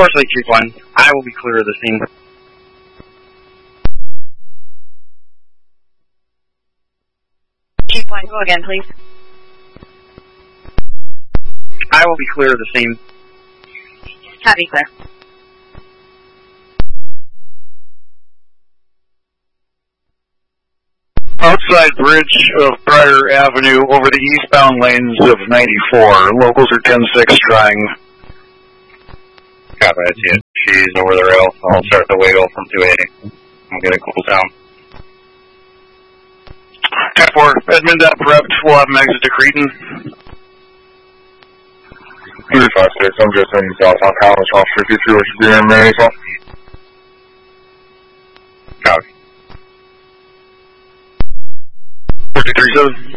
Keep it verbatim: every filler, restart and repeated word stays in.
Source Lake three one, I will be clear of the scene. three one, go again, please. I will be clear of the scene. Copy, clear. Outside bridge of Briar Avenue over the eastbound lanes of ninety-four. Locals are ten six trying. Copy, I see it. She's over the rail. I'll start the wiggle from two eighty. I'll get a cool down. ten four, Edmund at prepped. We'll have an exit to Cretan. three five six, I'm just in South on College off fifty-two, which is being in Marysville. Copy. fifty-three seven.